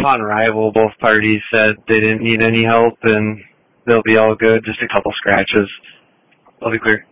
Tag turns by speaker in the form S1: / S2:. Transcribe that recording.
S1: upon arrival, both parties said they didn't need any help and they'll be all good, just a couple scratches. I'll be clear.